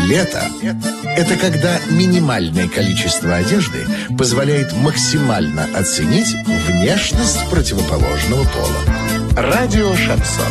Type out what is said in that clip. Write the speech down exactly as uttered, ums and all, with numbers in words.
Лето – это когда минимальное количество одежды позволяет максимально оценить внешность противоположного пола. Радио Шансон.